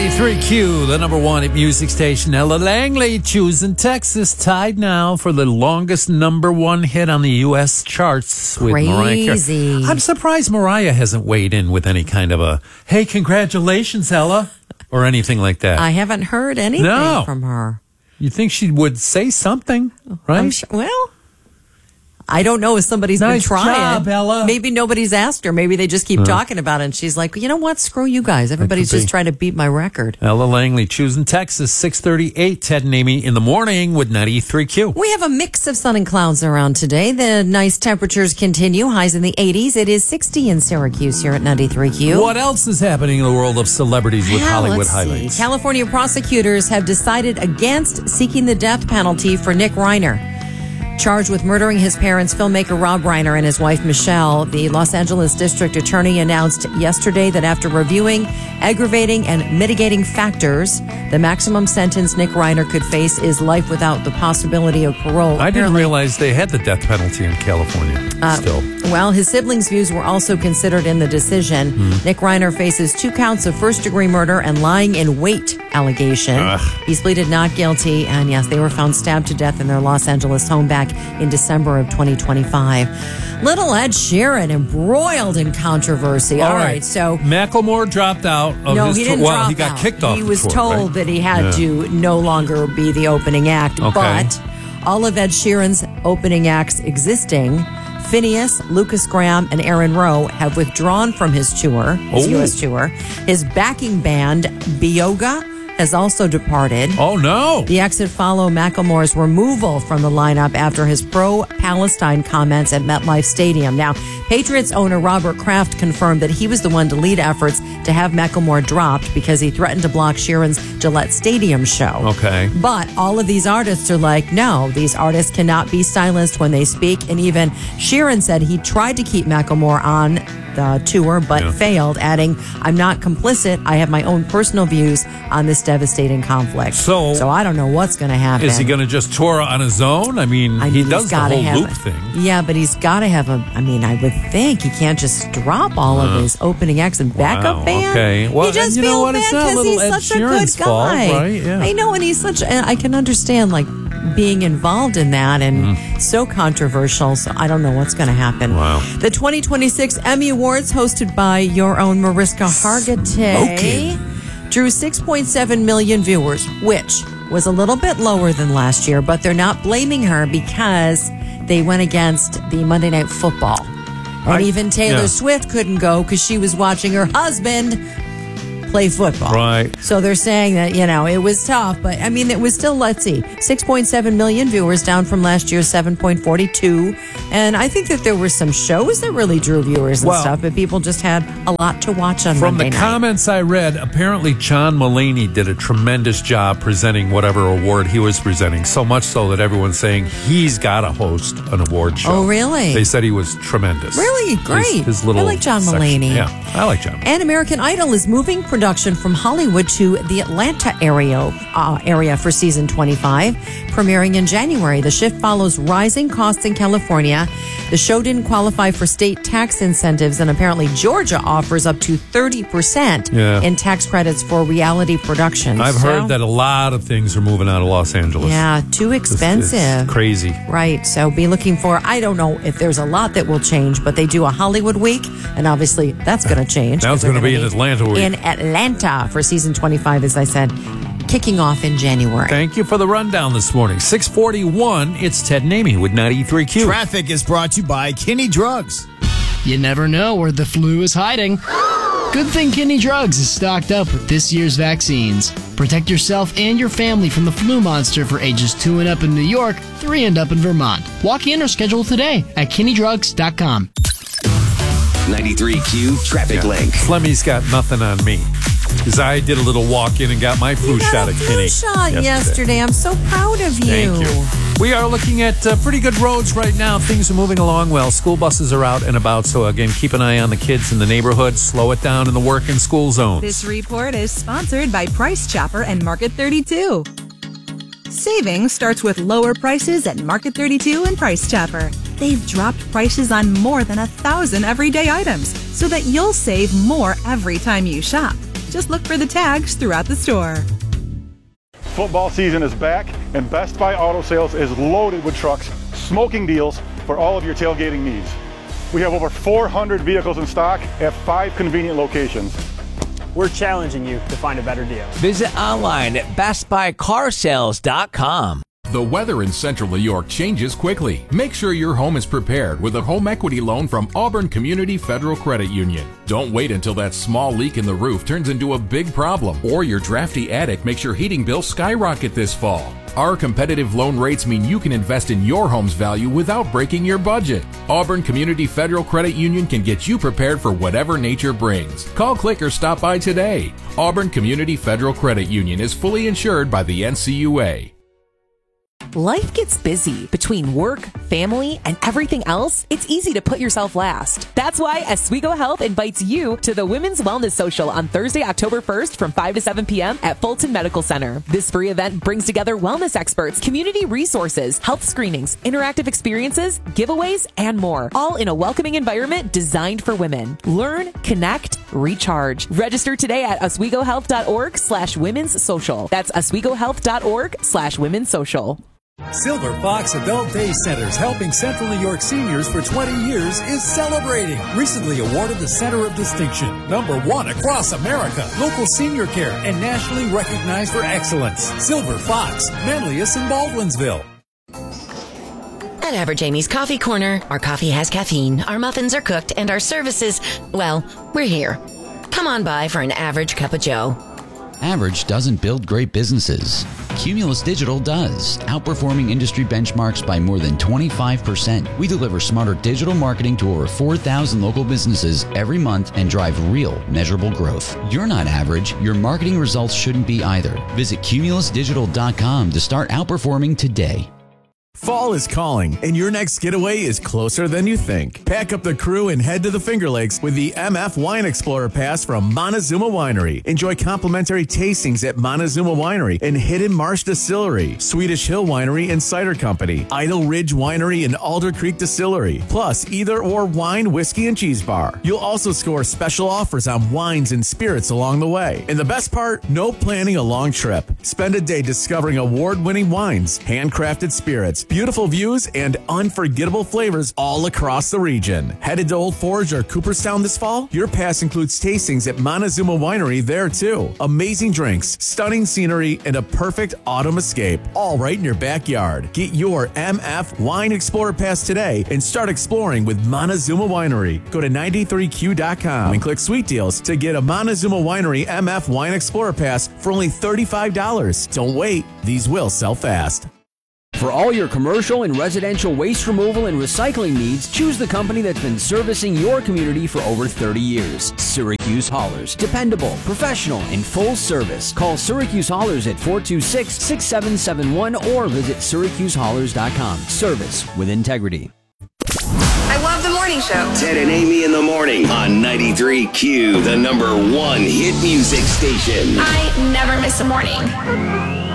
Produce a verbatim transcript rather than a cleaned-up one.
ninety-three Q, the number one at music station. Ella Langley, choosing Texas, tied now for the longest number one hit on the U S charts with Mariah Carey. I'm surprised Mariah hasn't weighed in with any kind of a, hey, congratulations, Ella, or anything like that. I haven't heard anything no. from her. You think she would say something, right? I'm sure, well, I don't know if somebody's nice been trying. Job, Ella. Maybe nobody's asked her. Maybe they just keep uh, talking about it. And she's like, you know what? Screw you guys. Everybody's just trying to beat my record. Ella Langley, choosing Texas, six thirty-eight. Ted and Amy in the morning with ninety-three Q. We have a mix of sun and clouds around today. The nice temperatures continue. Highs in the eighties. It is sixty in Syracuse here at ninety-three Q. What else is happening in the world of celebrities with yeah, Hollywood let's highlights? See. California prosecutors have decided against seeking the death penalty for Nick Reiner. Charged with murdering his parents, filmmaker Rob Reiner and his wife Michelle, the Los Angeles District Attorney announced yesterday that after reviewing aggravating and mitigating factors, the maximum sentence Nick Reiner could face is life without the possibility of parole. I Apparently, didn't realize they had the death penalty in California uh, still. Well, his siblings' views were also considered in the decision. Mm. Nick Reiner faces two counts of first-degree murder and lying in wait allegation. Ugh. He's pleaded not guilty, and yes, they were found stabbed to death in their Los Angeles home back in December of twenty twenty-five. Little Ed Sheeran embroiled in controversy. All, All right. right, so Macklemore dropped out of no, his he didn't tour. Well, drop he got out. kicked off. He was the tour, told right? that he had yeah. to no longer be the opening act. Okay. But all of Ed Sheeran's opening acts existing, Phineas, Lucas Graham, and Aaron Rowe, have withdrawn from his tour, his oh. U S tour. His backing band, Bioga, has also departed. Oh, no. The exit follow Macklemore's removal from the lineup after his pro-Palestine comments at MetLife Stadium. Now, Patriots owner Robert Kraft confirmed that he was the one to lead efforts to have Macklemore dropped because he threatened to block Sheeran's Gillette Stadium show. Okay. But all of these artists are like, no, these artists cannot be silenced when they speak. And even Sheeran said he tried to keep Macklemore on the tour, but yeah. failed, adding, I'm not complicit. I have my own personal views on this devastating conflict. So, so I don't know what's going to happen. Is he going to just tour on his own? I mean, I mean he does the whole loop a, thing. Yeah, but he's got to have a, I mean, I would think he can't just drop all uh, of his opening acts and backup wow, band. Okay. Well, you just you feel know what? bad It's not a he's Ed such Sheeran's a good fault, guy. right? Yeah. I know, and he's such, and I can understand, like, being involved in that and mm. so controversial. So I don't know what's going to happen. Wow. The twenty twenty-six Emmy Awards, hosted by your own Mariska Hargitay, drew six point seven million viewers, which was a little bit lower than last year, but they're not blaming her because they went against the Monday Night Football. And I, even Taylor yeah. Swift couldn't go because she was watching her husband play football. Right. So they're saying that, you know, it was tough, but I mean, it was still, let's see, six point seven million viewers, down from last year's seven point four two. And I think that there were some shows that really drew viewers and well, stuff, but people just had a lot to watch on From Monday the night. comments I read, apparently John Mulaney did a tremendous job presenting whatever award he was presenting, so much so that everyone's saying he's got to host an award show. Oh, really? They said he was tremendous. Really? Great. His, his little I like John section. Mulaney. Yeah, I like John. And American Idol is moving production from Hollywood to the Atlanta area, uh, area for season twenty-five, premiering in January. The shift follows rising costs in California. The show didn't qualify for state tax incentives, and apparently Georgia offers up to thirty percent yeah. in tax credits for reality productions. I've so, heard that a lot of things are moving out of Los Angeles. Yeah, too expensive. It's, it's crazy. Right. So be looking for, I don't know if there's a lot that will change, but they do a Hollywood week, and obviously that's going to change. Now it's going to be in Atlanta week. In Atlanta for season twenty-five, as I said, kicking off in January. Thank you for the rundown this morning. six forty-one, it's Ted and Amy with ninety-three Q. Traffic is brought to you by Kinney Drugs. You never know where the flu is hiding. Good thing Kinney Drugs is stocked up with this year's vaccines. Protect yourself and your family from the flu monster for ages two and up in New York, three and up in Vermont. Walk in or schedule today at kinney drugs dot com. ninety-three Q Traffic yeah. Link. Flemmy's got nothing on me. Because I did a little walk-in and got my flu you got shot a at flu Kinney shot yesterday. yesterday. I'm so proud of you. Thank you. We are looking at uh, pretty good roads right now. Things are moving along well. School buses are out and about. So, again, keep an eye on the kids in the neighborhood. Slow it down in the work and school zones. This report is sponsored by Price Chopper and Market thirty-two. Savings starts with lower prices at Market thirty-two and Price Chopper. They've dropped prices on more than a thousand everyday items so that you'll save more every time you shop. Just look for the tags throughout the store. Football season is back, and Best Buy Auto Sales is loaded with trucks, smoking deals for all of your tailgating needs. We have over four hundred vehicles in stock at five convenient locations. We're challenging you to find a better deal. Visit online at best buy car sales dot com. The weather in central New York changes quickly. Make sure your home is prepared with a home equity loan from Auburn Community Federal Credit Union. Don't wait until that small leak in the roof turns into a big problem or your drafty attic makes your heating bill skyrocket this fall. Our competitive loan rates mean you can invest in your home's value without breaking your budget. Auburn Community Federal Credit Union can get you prepared for whatever nature brings. Call, click, or stop by today. Auburn Community Federal Credit Union is fully insured by the N C U A. Life gets busy. Between work, family, and everything else, it's easy to put yourself last. That's why Oswego Health invites you to the Women's Wellness Social on Thursday, October first from five to seven p.m. at Fulton Medical Center. This free event brings together wellness experts, community resources, health screenings, interactive experiences, giveaways, and more, all in a welcoming environment designed for women. Learn, connect, recharge. Register today at oswegohealth.org slash women's social. That's oswegohealth.org slash women's social. Silver Fox Adult Day Centers, helping Central New York seniors for twenty years, is celebrating. Recently awarded the Center of Distinction, number one across America, local senior care, and nationally recognized for excellence. Silver Fox, Manlius and Baldwinsville. At Average Amy's Coffee Corner, our coffee has caffeine, our muffins are cooked, and our services, well, we're here. Come on by for an average cup of joe. Average doesn't build great businesses. Cumulus Digital does, outperforming industry benchmarks by more than twenty-five percent. We deliver smarter digital marketing to over four thousand local businesses every month and drive real, measurable growth. You're not average. Your marketing results shouldn't be either. Visit cumulus digital dot com to start outperforming today. Fall is calling, and your next getaway is closer than you think. Pack up the crew and head to the Finger Lakes with the M F Wine Explorer Pass from Montezuma Winery. Enjoy complimentary tastings at Montezuma Winery and Hidden Marsh Distillery, Swedish Hill Winery and Cider Company, Idle Ridge Winery and Alder Creek Distillery, plus either or wine, whiskey, and cheese bar. You'll also score special offers on wines and spirits along the way. And the best part, no planning a long trip. Spend a day discovering award-winning wines, handcrafted spirits, beautiful views, and unforgettable flavors all across the region. Headed to Old Forge or Cooperstown this fall? Your pass includes tastings at Montezuma Winery there too. Amazing drinks, stunning scenery, and a perfect autumn escape, all right in your backyard. Get your M F Wine Explorer Pass today and start exploring with Montezuma Winery. Go to ninety-three Q dot com and click Sweet Deals to get a Montezuma Winery M F Wine Explorer Pass for only thirty-five dollars. Don't wait, these will sell fast. For all your commercial and residential waste removal and recycling needs, choose the company that's been servicing your community for over thirty years. Syracuse Haulers. Dependable, professional, and full service. Call Syracuse Haulers at four two six, six seven seven one or visit syracuse haulers dot com. Service with integrity. I love the morning show. Ted and Amy in the morning on ninety-three Q, the number one hit music station. I never miss a morning.